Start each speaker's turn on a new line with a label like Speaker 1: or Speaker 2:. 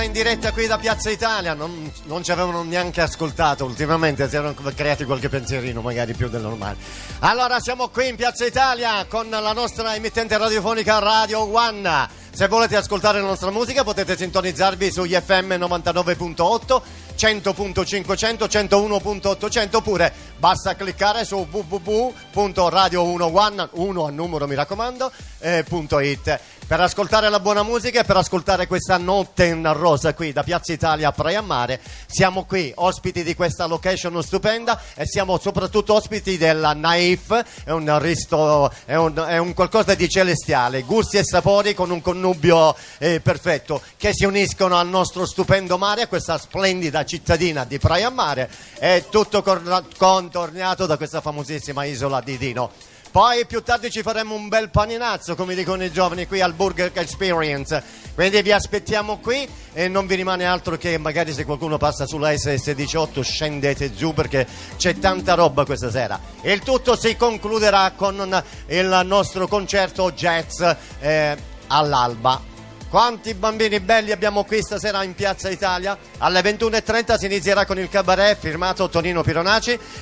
Speaker 1: In diretta qui da Piazza Italia, non ci avevano neanche ascoltato ultimamente, si erano creati qualche pensierino magari più del normale. Allora siamo qui in Piazza Italia con la nostra emittente radiofonica Radio One. Se volete ascoltare la nostra musica potete sintonizzarvi sugli FM 99.8, 100.500, 101.800 oppure basta cliccare su www.radio1 1 a numero mi raccomando .it per ascoltare la buona musica e per ascoltare questa notte in rosa qui da Piazza Italia a Praia Mare. Siamo qui ospiti di questa location stupenda e siamo soprattutto ospiti della Naif, è un qualcosa di celestiale, gusti e sapori con un connubio perfetto che si uniscono al nostro stupendo mare, a questa splendida cittadina di Praia Mare, è tutto contornato da questa famosissima isola di Dino. Poi più tardi ci faremo un bel paninazzo, come dicono i giovani qui al Burger Experience, quindi vi aspettiamo qui e non vi rimane altro che magari se qualcuno passa sulla SS18 scendete giù perché c'è tanta roba questa sera. Il tutto si concluderà con il nostro concerto jazz all'alba. Quanti bambini belli abbiamo qui stasera in Piazza Italia. Alle 21:30 si inizierà con il cabaret firmato Tonino Pironaci,